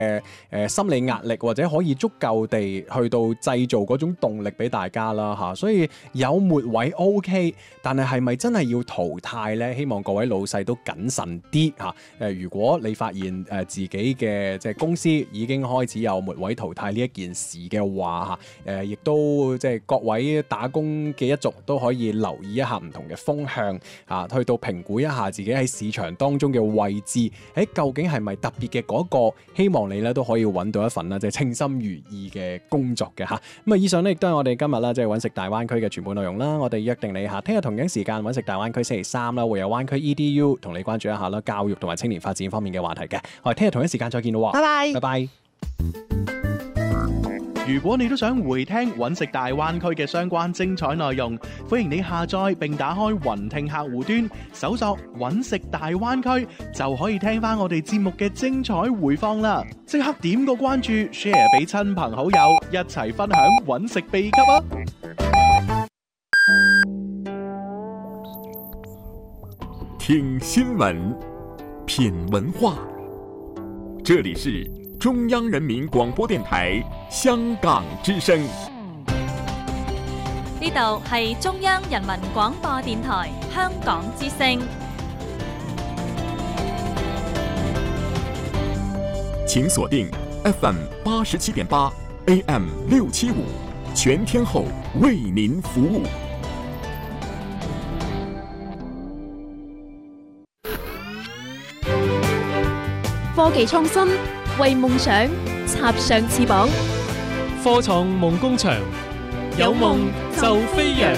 心理壓力，或者可以足夠地去到製造嗰種動力俾大家啦嚇。所以有末位 OK， 但係咪真係要淘汰呢？希望各位老細都謹慎啲嚇。如果你發現自己嘅即係公司已經開始有末位淘汰呢一件事嘅話嚇，亦都即係各位打工嘅一族都可以留意一下唔同嘅風向嚇，去到評估一下自己喺市場當中嘅位置，究竟係咪特別嘅嗰個？希望你咧都可以揾到一份啦，即係稱心如意嘅工作嘅嚇。咁啊，以上呢亦都係我哋今日啦，即係揾食大灣區嘅全部內容啦。我哋約定你下聽日同樣時間揾食大灣區星期三啦，會有灣區 EDU 同你關注一下啦，教育同埋青年發展方面嘅話題嘅。我哋聽日同樣時間再見咯， 拜拜， 拜拜。 如果你都想回聽揾食大灣區嘅相關精彩內容，歡迎你下載並打開雲聽客戶端，搜索揾食大灣區，就可以聽翻我哋節目嘅精彩回放啦！即刻點個關注 ，share 俾親朋好友，一齊分享揾食秘笈啊！ 聽新聞，品文化，這裡是中央人民廣播電台香港之聲。 呢度係中央人民廣播電台香港之聲。 請鎖定 FM 87.8 AM 675，全天候為您服務。 科技創新，為夢想插上翅膀。 科創夢工場，有夢就飛揚。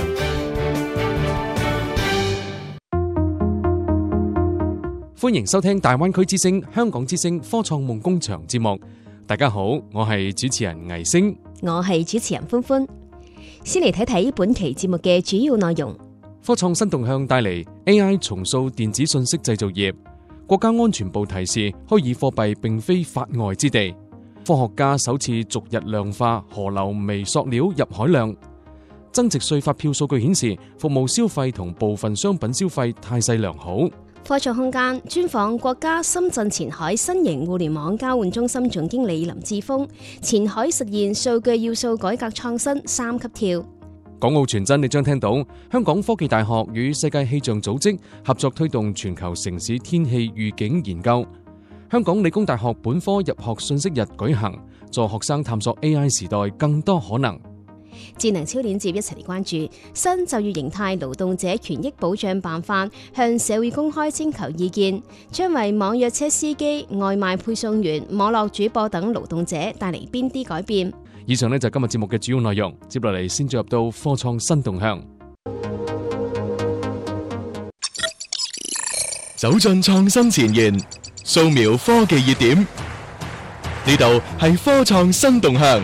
歡迎收聽大灣區之聲、香港之聲科創夢工場節目。大家好，我係主持人魏星， 我係主持人歡歡。先嚟睇睇本期節目嘅主要內容。 科創新動向帶嚟 AI 重塑電子信息製造業。國家安全部提示，虛擬貨幣並非法外之地。科學家首次逐日量化河流微塑料入海量。增值稅發票數據顯示，服務消費同部分商品消費態勢良好。 科創空間專訪國家深圳前海新型互聯網交換中心總經理林志峰，前海實現數據要素改革創新3級跳。 港澳傳真，你將聽到香港科技大學與世界氣象組織合作推動全球城市天氣預警研究。香港理工大學本科入學信息日舉行，助學生探索 AI 時代更多可能。 智能超鏈接一齊嚟關注新就業形態勞動者權益保障辦法，向社會公開徵求意見，將為網約車司機、外賣配送員、網絡主播等勞動者帶嚟邊啲改變？ 以上呢就係今日節目嘅主要內容，接落嚟先進入到科創新動向。 走進創新前沿，掃描科技熱點，呢度係科創新動向。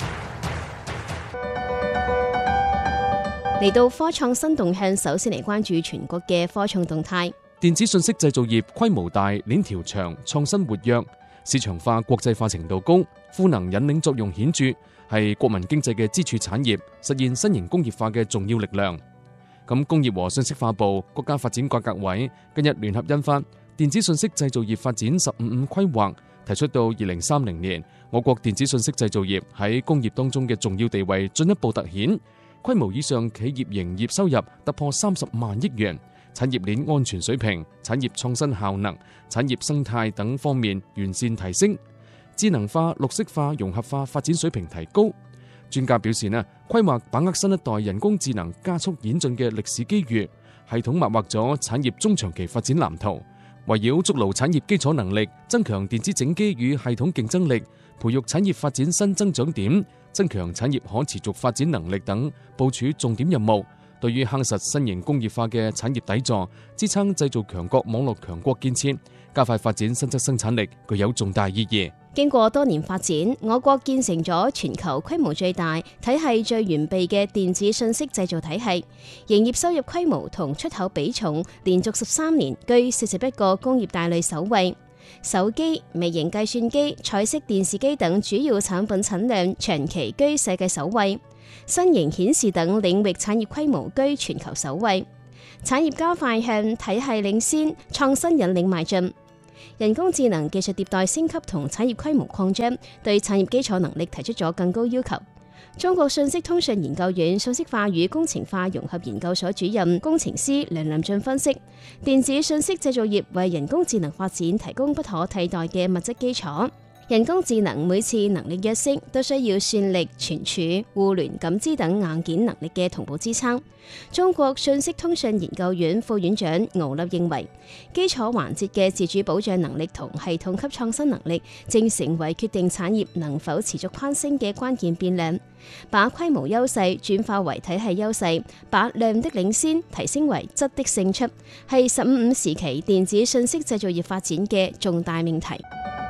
嚟到科創新動向，首先嚟關注全國嘅科創動態。 電子信息製造業規模大、鏈條長、創新活躍、市場化、國際化程度高，賦能引領作用顯著，係國民經濟嘅支柱產業，實現新型工業化嘅重要力量。咁工業和信息化部、國家發展改革委近日聯合印發《電子信息製造業發展15+5規劃》，提出到2030年，我國電子信息製造業喺工業當中嘅重要地位進一步凸顯，規模以上企業營業收入突破30萬億元，產業鏈安全水平、產業創新效能、產業生態等方面完善提升，智能化、綠色化、融合化發展水平提高。專家表示呢，規劃把握新一代人工智能加速演進嘅歷史機遇，系統擘劃咗產業中長期發展藍圖，圍繞築牢產業基礎能力，增強電子整機與系統競爭力，培育產業發展新增長點，增強產業可持續發展能力等部署重點任務，對於夯實新型工業化嘅產業底座，支撐製造強國、網絡強國建設，加快發展新質生產力，具有重大意義。 經過多年發展，我國建成咗全球規模最大、體系最完備嘅電子信息製造體系，營業收入規模同出口比重連續13年居41個工業大類首位。手機、微型計算機、彩色電視機等主要產品產量長期居世界首位，新型顯示等領域產業規模居全球首位。產業加快向體系領先、創新引領邁進。 人工智能技術迭代升級同產業規模擴張，對產業基礎能力提出咗更高要求。中國信息通訊研究院信息化與工程化融合研究所主任工程師梁林俊分析，電子信息製造業為人工智能發展提供不可替代嘅物質基礎。人工智能每次能力躍升，都需要算力、存儲、互聯、感知等硬件能力嘅同步支撐。中國信息通訊研究院副院長敖立認為，基礎環節嘅自主保障能力同系統級創新能力，正成為決定產業能否持續攀升嘅關鍵變量。把規模優勢轉化為體系優勢，把量的領先提升為質的勝出，係15時期電子信息製造業發展嘅重大命題。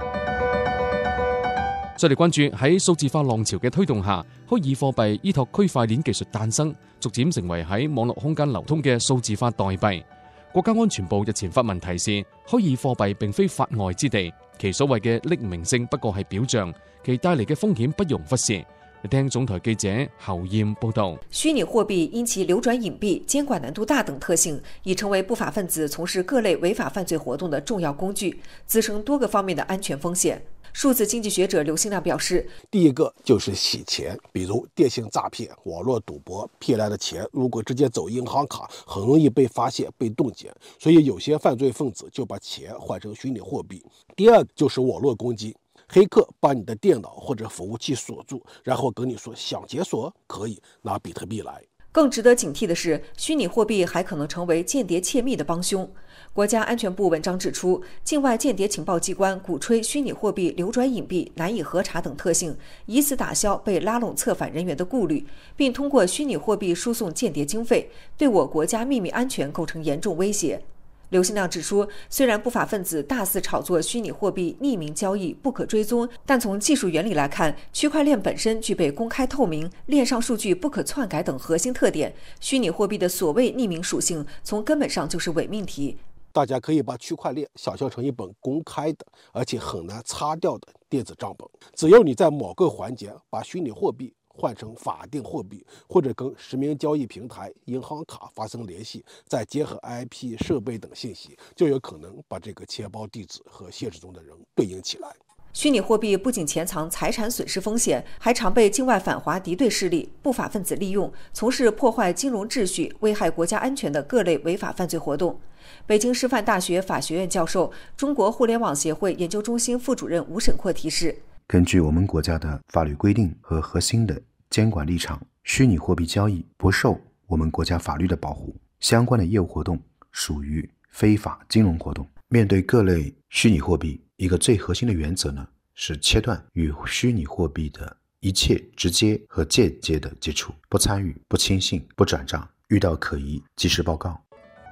再嚟關注喺數字化浪潮嘅推動下，虛擬貨幣依託區塊鏈技術誕生，逐漸成為喺網絡空間流通嘅數字化代幣。國家安全部日前發文提示，虛擬貨幣並非法外之地，其所謂嘅匿名性不過係表象，其帶嚟嘅風險不容忽視。聽總台記者侯艷報道。 虛擬貨幣因其流轉隱蔽、監管難度大等特性，已成為不法分子從事各類違法犯罪活動的重要工具，滋生多個方面的安全風險。數字經濟學者劉新亮表示， 第一個就是洗錢，比如電信詐騙、網絡賭博騙來的錢，如果直接走銀行卡，很容易被發現、被凍結，所以有些犯罪分子就把錢換成虛擬貨幣。第二就是網絡攻擊，黑客把你的電腦或者服務器鎖住，然後跟你說想解鎖可以拿比特幣來。 更值得警惕的是，虛擬貨幣還可能成為間諜竊密的幫兇。國家安全部文章指出，境外間諜情報機關鼓吹虛擬貨幣流轉隱蔽、難以核查等特性，以此打消被拉攏策反人員的顧慮，並通過虛擬貨幣輸送間諜經費，對我國家秘密安全構成嚴重威脅。劉新亮指出，雖然不法分子大肆炒作虛擬貨幣匿名交易不可追蹤，但從技術原理來看，區塊鏈本身具備公開透明、鏈上數據不可篡改等核心特點。虛擬貨幣的所謂匿名屬性，從根本上就是偽命題。 大家可以把區塊鏈想象成一本公開的，而且很難擦掉的電子賬本。只要你在某個環節把虛擬貨幣換成法定貨幣，或者跟實名交易平台、銀行卡發生聯繫，再結合 IP 設備等信息，就有可能把這個錢包地址和現實中的人對應起來。 虛擬貨幣不僅潛藏財產損失風險，還常被境外反華敵對勢力、不法分子利用，從事破壞金融秩序、危害國家安全的各類違法犯罪活動。北京師範大學法學院教授、中國互聯網協會研究中心副主任吳沈括提示， 根據我們國家的法律規定和核心的監管立場，虛擬貨幣交易不受我們國家法律的保護，相關的業務活動屬於非法金融活動。面對各類虛擬貨幣，一個最核心的原則呢，是切斷與虛擬貨幣的一切直接和間接的接觸，不參與、不輕信、不轉賬，遇到可疑及時報告。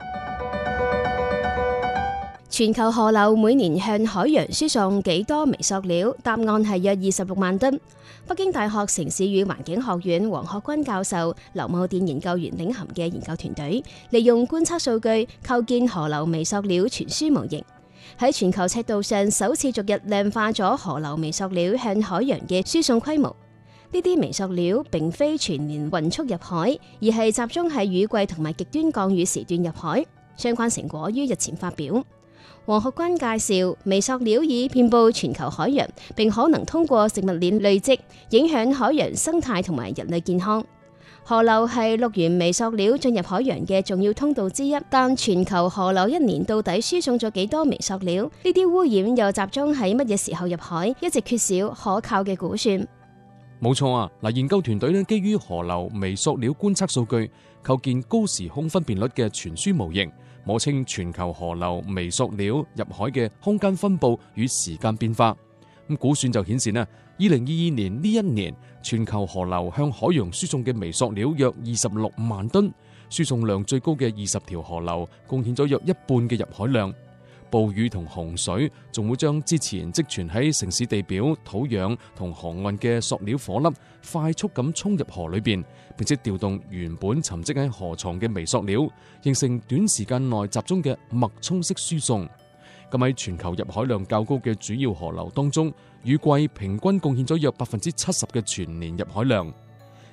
全球河流每年向海洋輸送幾多微塑料？答案係約26萬噸。北京大學城市與環境學院黃學軍教授、劉茂電研究員領銜嘅研究團隊，利用觀測數據構建河流微塑料傳輸模型，喺全球尺度上首次逐日量化咗河流微塑料向海洋嘅輸送規模。呢啲微塑料並非全年運速入海，而係集中喺雨季同埋極端降雨時段入海。相關成果於日前發表。黃學軍介紹，微塑料已遍佈全球海洋，並可能通過食物鏈累積，影響海洋生態同埋人類健康。河流係錄完微塑料進入海洋嘅重要通道之一，但全球河流一年到底輸送咗幾多微塑料？呢啲污染又集中喺乜嘢時候入海？一直缺少可靠嘅估算。 冇錯啊！嗱，研究團隊咧基於河流微塑料觀測數據，構建高時空分辨率嘅傳輸模型。摸清全球河流微塑料入海嘅空間分佈與時間變化，咁估算就顯示呢，2022年呢一年全球河流向海洋輸送嘅微塑料約26萬噸，輸送量最高嘅20條河流貢獻咗約一半嘅入海量。暴雨同洪水仲會將之前積存喺城市地表、土壤同河岸嘅塑料顆粒快速咁衝入河裏邊，並且調動原本沉積喺河床嘅微塑料，形成短時間內集中嘅脈衝式輸送。咁喺全球入海量較高嘅主要河流當中，雨季平均貢獻咗約70%嘅全年入海量。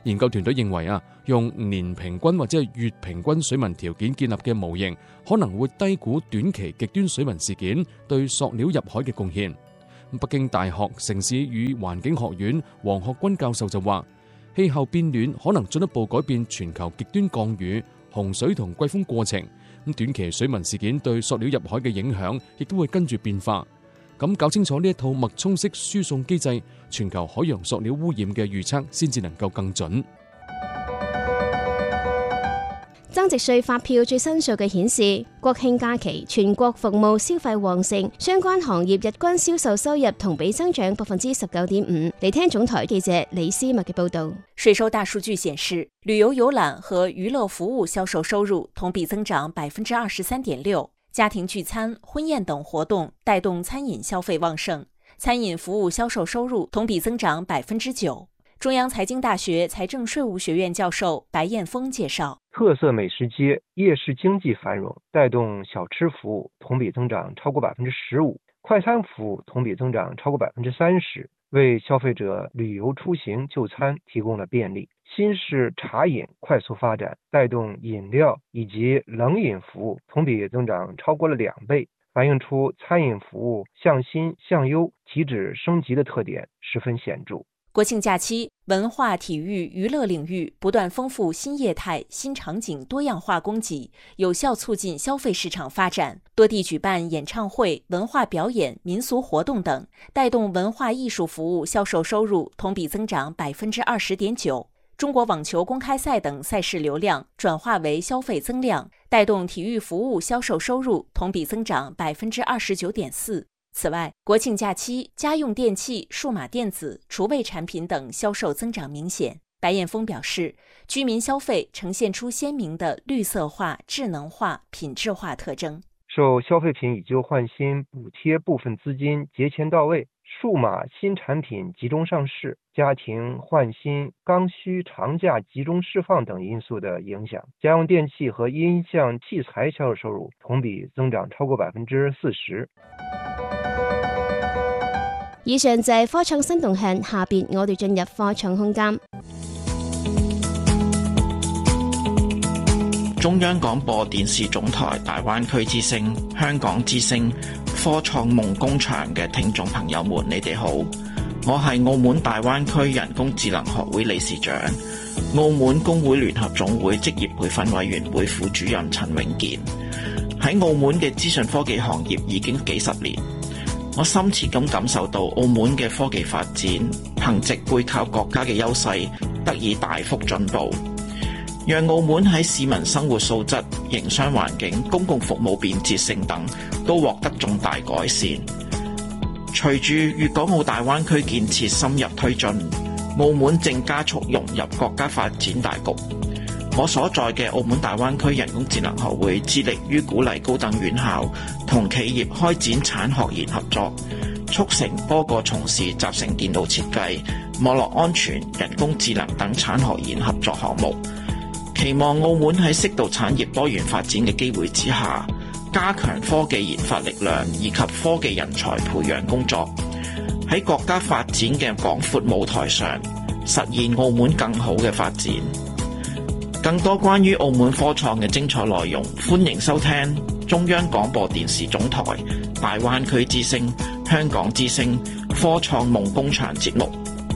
研究團隊認為用年平均或者係月平均水文條件建立嘅模型，可能會低估短期極端水文事件對塑料入海嘅貢獻。北京大學城市與環境學院黃學軍教授就話，氣候變暖可能進一步改變全球極端降雨、洪水同季風過程。短期水文事件對塑料入海嘅影響亦都會跟住變化。咁搞清楚呢一套脈衝式輸送機制，全球海洋塑料污染嘅預測先至能夠更準。 增值稅發票最新數據顯示，國慶假期全國服務消費旺盛，相關行業日均銷售收入同比增長 19.5%。嚟聽總台記者李思密嘅報導。 稅收大數據顯示，旅遊遊覽和娛樂服務銷售收入同比增長 23.6%。家庭聚餐、婚宴等活動帶動餐飲消費旺盛，餐飲服務銷售收入同比增長 9%。中央財經大學財政稅務學院教授白燕峰介紹， 特色美食街、夜市經濟繁榮，帶動小吃服務同比增長超過 15%， 快餐服務同比增長超過 30%， 為消費者旅遊出行就餐提供了便利。新式茶飲快速發展，帶動飲料以及冷飲服務同比增長超過了2倍，反映出餐飲服務向新向優、提質升級的特點十分顯著。 國慶假期，文化、體育、娛樂領域不斷豐富新業態、新場景多樣化供給，有效促進消費市場發展。多地舉辦演唱會、文化表演、民俗活動等，帶動文化藝術服務銷售收入同比增長 20.9%。中國網球公開賽等賽事流量轉化為消費增量，帶動體育服務銷售收入同比增長 29.4%。此外，國慶假期家用電器、數碼電子、廚衛產品等銷售增長明顯。白燕峰表示，居民消費呈現出鮮明的綠色化、智能化、品質化特徵。 受消費品以舊換新補貼部分資金節前到位，數碼新產品集中上市，家庭換新、剛需長假集中釋放等因素的影響，家用電器和音像器材銷售收入同比增長超過 40%。 以上就係科創新動向，下邊我哋進入科創空間。 中央廣播電視總台大灣區之聲、香港之聲、科創夢工場嘅聽眾朋友們，你哋好，我係澳門大灣區人工智能學會理事長、澳門工會聯合總會職業培訓委員會副主任陳永健。喺澳門嘅資訊科技行業已經幾十年，我深切咁感受到澳門嘅科技發展，憑藉背靠國家嘅優勢，得以大幅進步，讓澳門喺市民生活素質、營商環境、公共服務便捷性等都獲得重大改善。隨住粵港澳大灣區建設深入推進，澳門正加速融入國家發展大局。我所在嘅澳門大灣區人工智能學會致力於鼓勵高等院校同企業開展產學研合作，促成多個從事集成電腦設計、網絡安全、人工智能等產學研合作項目。期望澳門喺適度產業多元發展嘅機會之下，加強科技研發力量以及科技人才培養工作，喺國家發展嘅廣闊舞台上，實現澳門更好嘅發展。更多關於澳門科創嘅精彩內容，歡迎收聽中央廣播電視總台大灣區之聲、香港之聲科創夢工場節目。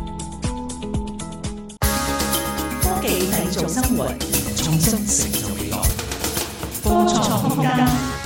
科技製造生活，創新成就未來。科創空間。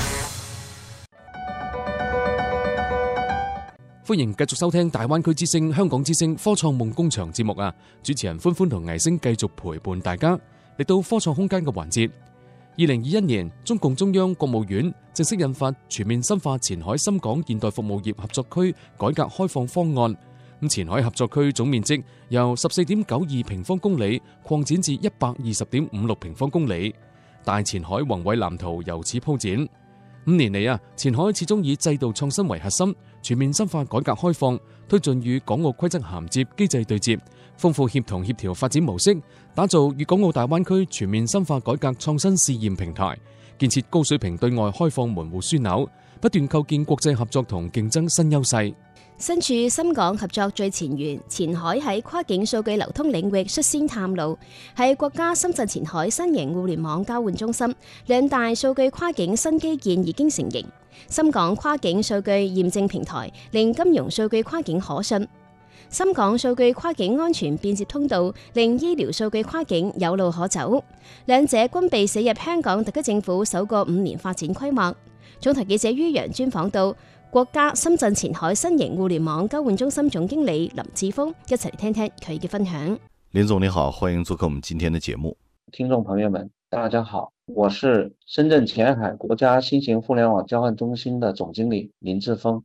歡迎繼續收聽大灣區之聲、香港之聲科創夢工場節目啊！主持人歡歡同倪星繼續陪伴大家。嚟到科創空間嘅環節。2021年，中共中央國務院正式印發全面深化前海深港現代服務業合作區改革開放方案。咁前海合作區總面積由 14.92 平方公里擴展至 120.56 平方公里，大前海宏偉藍圖由此鋪展。5年嚟前海始終以制度創新為核心，全面深化改革開放，推進與港澳規則銜接機制對接，豐富協同協調發展模式，打造粵港澳大灣區全面深化改革創新試驗平台，建設高水平對外開放門戶樞紐，不斷構建國際合作同競爭新優勢。 身處深港合作最前沿，前海喺跨境數據流通領域率先探路，係國家深圳前海新型互聯網交換中心，兩大數據跨境新基建已經成型。深港跨境數據驗證平台令金融數據跨境可信，深港數據跨境安全便捷通道令醫療數據跨境有路可走，兩者均被寫入香港特區政府首個5年發展規劃。總台記者于洋專訪到國家深圳前海新型互聯網交換中心總經理林志峰，一齊嚟聽聽佢嘅分享。 林總你好，歡迎做客我們今天的節目。 聽眾朋友們大家好，我是深圳前海國家新型互聯網交換中心的總經理林志峰。